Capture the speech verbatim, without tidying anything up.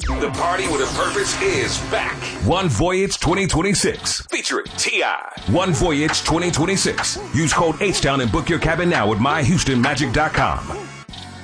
The Party with a Purpose is back. One Voyage twenty twenty-six featuring T I One Voyage twenty twenty-six. Use code H-Town and book your cabin now at my houston magic dot com.